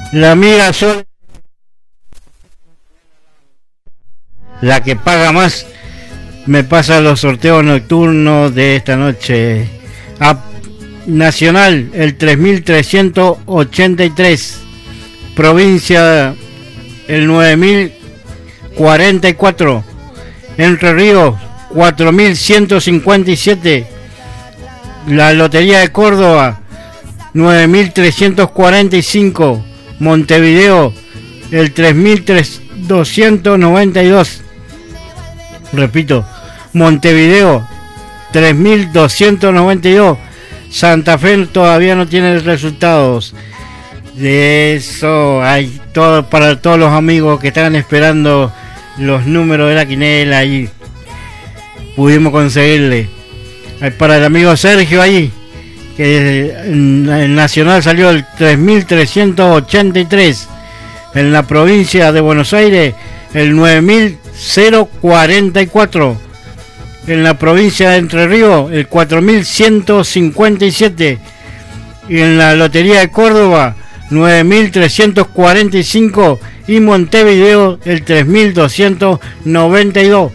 La amiga Sol, la que paga más, me pasa los sorteos nocturnos de esta noche. Nacional, el 3383. Provincia, el 9044. Entre Ríos, 4157. La Lotería de Córdoba, 9345. Montevideo, el 3292. Repito, Montevideo, 3292. Santa Fe todavía no tiene resultados. De eso hay todo para todos los amigos que estaban esperando los números de la quinela y pudimos conseguirle. Para el amigo Sergio ahí, que en el Nacional salió el 3383. En la provincia de Buenos Aires, el 9044. En la provincia de Entre Ríos, el 4157. Y en la Lotería de Córdoba, 9345. Y Montevideo, el 3292.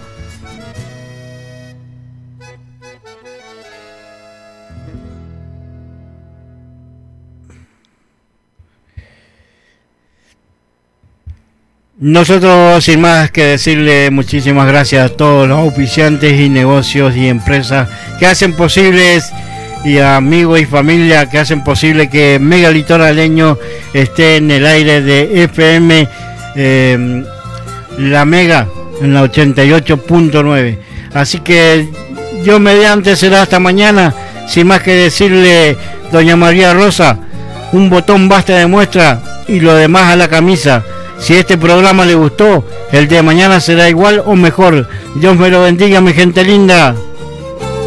Nosotros, sin más que decirle, muchísimas gracias a todos los auspiciantes y negocios y empresas que hacen posibles, y a amigos y familia que hacen posible que Mega Litoraleño esté en el aire de FM La Mega en la 88.9. Así que yo mediante será hasta mañana. Sin más que decirle, doña María Rosa, un botón basta de muestra y lo demás a la camisa. Si este programa le gustó, el de mañana será igual o mejor. Dios me lo bendiga, mi gente linda.